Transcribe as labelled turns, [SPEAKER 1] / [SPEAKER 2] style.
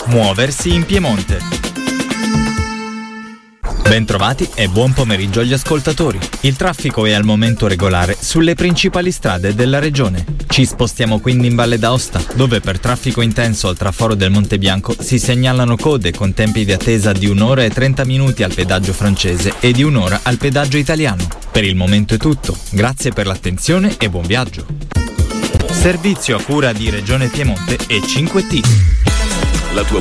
[SPEAKER 1] Muoversi in Piemonte. Bentrovati e buon pomeriggio agli ascoltatori. Il traffico è al momento regolare sulle principali strade della regione. Ci spostiamo quindi in Valle d'Aosta, dove per traffico intenso al traforo del Monte Bianco si segnalano code con tempi di attesa di 1 ora e 30 minuti al pedaggio francese e di 1 ora al pedaggio italiano. Per il momento è tutto. Grazie per l'attenzione e buon viaggio. Servizio a cura di Regione Piemonte e 5T.
[SPEAKER 2] La tua